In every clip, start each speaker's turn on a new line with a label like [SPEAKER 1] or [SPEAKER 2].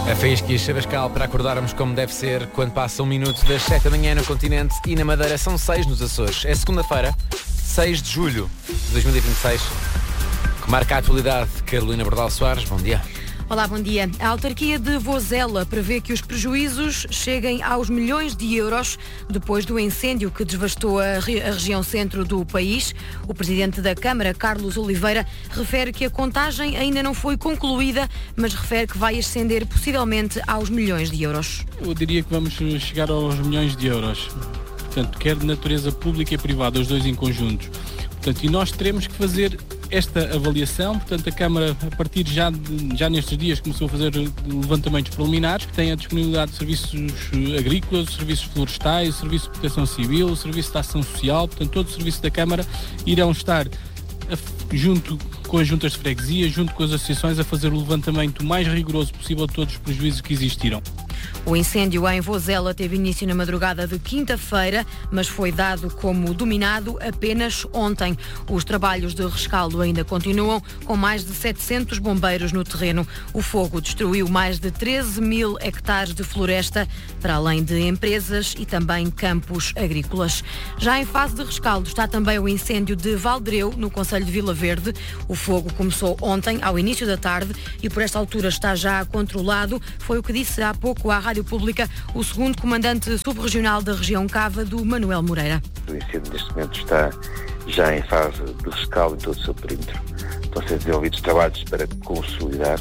[SPEAKER 1] A Faísca e a Chavascal para acordarmos como deve ser quando passa 1 minuto das 7 da manhã no continente e na Madeira são 6 nos Açores. É segunda-feira, 6 de julho de 2026, que marca a atualidade. Carolina Bordal Soares, bom dia.
[SPEAKER 2] Olá, bom dia. A autarquia de Vozela prevê que os prejuízos cheguem aos milhões de euros depois do incêndio que devastou a região centro do país. O presidente da Câmara, Carlos Oliveira, refere que a contagem ainda não foi concluída, mas refere que vai ascender possivelmente aos milhões de euros.
[SPEAKER 3] Eu diria que vamos chegar aos milhões de euros. Portanto, quer de natureza pública e privada, os dois em conjunto. Portanto, e nós teremos que fazer esta avaliação. Portanto, a Câmara, a partir já nestes dias, começou a fazer levantamentos preliminares. Tem a disponibilidade de serviços agrícolas, serviços florestais, serviço de proteção civil, serviço de ação social. Portanto, todo o serviço da Câmara irão estar junto com as juntas de freguesia, junto com as associações, a fazer o levantamento mais rigoroso possível de todos os prejuízos que existiram.
[SPEAKER 2] O incêndio em Vozela teve início na madrugada de quinta-feira, mas foi dado como dominado apenas ontem. Os trabalhos de rescaldo ainda continuam, com mais de 700 bombeiros no terreno. O fogo destruiu mais de 13 mil hectares de floresta, para além de empresas e também campos agrícolas. Já em fase de rescaldo está também o incêndio de Valdreu, no concelho de Vila Verde. O fogo começou ontem, ao início da tarde, e por esta altura está já controlado. Foi o que disse há pouco à Rádio Pública o segundo comandante subregional da região Cava, do Manuel Moreira.
[SPEAKER 4] O incêndio neste momento está já em fase de rescaldo em todo o seu perímetro. Estão a ser desenvolvidos trabalhos para consolidar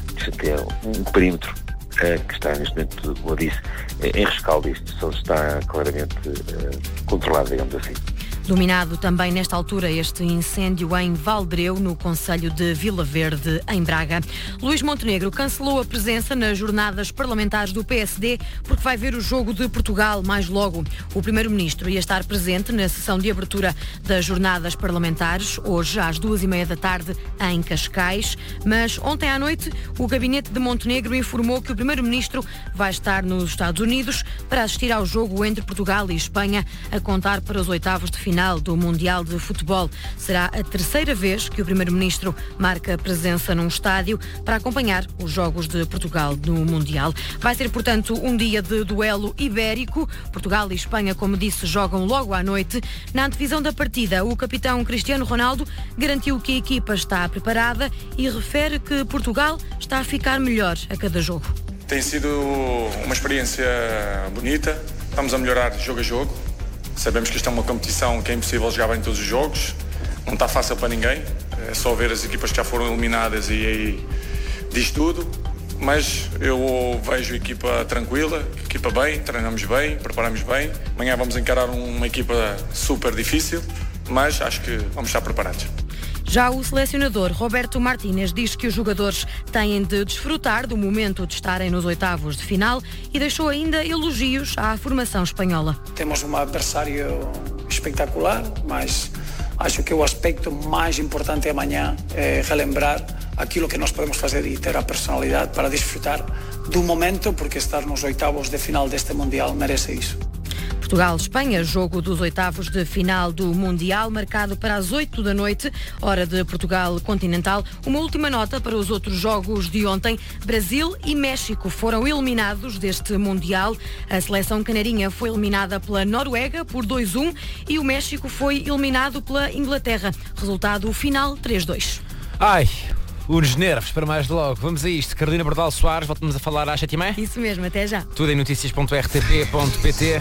[SPEAKER 4] um perímetro que está neste momento, como eu disse, em rescaldo. Isto só está claramente controlado, digamos assim.
[SPEAKER 2] Dominado também nesta altura este incêndio em Valdreu, no concelho de Vila Verde, em Braga. Luís Montenegro cancelou a presença nas jornadas parlamentares do PSD porque vai ver o jogo de Portugal mais logo. O primeiro-ministro ia estar presente na sessão de abertura das jornadas parlamentares, hoje às 2h30 da tarde, em Cascais, mas ontem à noite o gabinete de Montenegro informou que o primeiro-ministro vai estar nos Estados Unidos para assistir ao jogo entre Portugal e Espanha, a contar para os oitavos de final do Mundial de Futebol. Será a terceira vez que o primeiro-ministro marca presença num estádio para acompanhar os jogos de Portugal no Mundial. Vai ser, portanto, um dia de duelo ibérico. Portugal e Espanha, como disse, jogam logo à noite. Na antevisão da partida, o capitão Cristiano Ronaldo garantiu que a equipa está preparada e refere que Portugal está a ficar melhor a cada jogo.
[SPEAKER 5] Tem sido uma experiência bonita. Estamos a melhorar jogo a jogo. Sabemos que isto é uma competição que é impossível jogar bem todos os jogos. Não está fácil para ninguém. É só ver as equipas que já foram eliminadas e aí diz tudo. Mas eu vejo a equipa tranquila, a equipa bem, treinamos bem, preparamos bem. Amanhã vamos encarar uma equipa super difícil, mas acho que vamos estar preparados.
[SPEAKER 2] Já o selecionador Roberto Martínez diz que os jogadores têm de desfrutar do momento de estarem nos oitavos de final e deixou ainda elogios à formação espanhola.
[SPEAKER 6] Temos um adversário espetacular, mas acho que o aspecto mais importante amanhã é relembrar aquilo que nós podemos fazer e ter a personalidade para desfrutar do momento, porque estar nos oitavos de final deste Mundial merece isso.
[SPEAKER 2] Portugal-Espanha, jogo dos oitavos de final do Mundial, marcado para as 8 da noite, hora de Portugal continental. Uma última nota para os outros jogos de ontem. Brasil e México foram eliminados deste Mundial. A seleção canarinha foi eliminada pela Noruega por 2-1 e o México foi eliminado pela Inglaterra. Resultado final 3-2.
[SPEAKER 1] Ai, os nervos para mais de logo. Vamos a isto. Carolina Bordal Soares, voltamos a falar às 7h30.
[SPEAKER 2] Isso mesmo, até já.
[SPEAKER 1] Tudo em notícias.rtp.pt.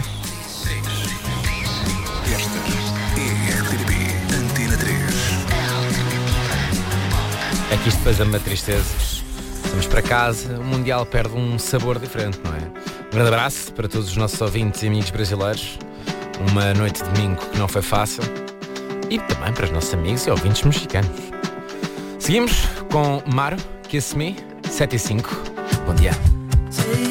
[SPEAKER 7] Esta é a RTP Antena 3.
[SPEAKER 1] É que isto depois é uma tristeza. Vamos para casa, o Mundial perde um sabor diferente, não é? Um grande abraço para todos os nossos ouvintes e amigos brasileiros. Uma noite de domingo que não foi fácil. E também para os nossos amigos e ouvintes mexicanos. Seguimos com Maro, Kiss Me, 7h05. Bom dia.